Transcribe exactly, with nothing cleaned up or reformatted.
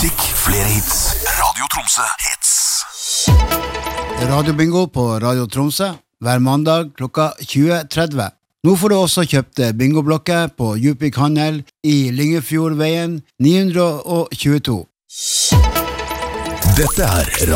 musikk, flere hits. Radio Tromsø Hits. Radio Bingo på Radio Tromsø hver mandag klokka tjue tretti. Nå får du også kjøpt bingoblokker på Djupvik Handel i Lyngefjordveien ni hundre tjueto. Dette er